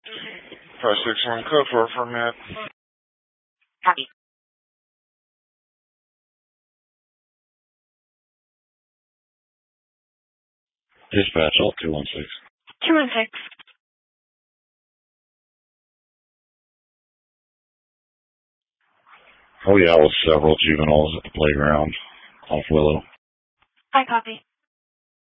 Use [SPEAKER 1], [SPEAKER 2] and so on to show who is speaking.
[SPEAKER 1] Press 61 code for a permit.
[SPEAKER 2] Copy.
[SPEAKER 1] Dispatch, all 216.
[SPEAKER 2] 216.
[SPEAKER 1] Oh yeah, with several juveniles at the playground off Willow.
[SPEAKER 2] I copy.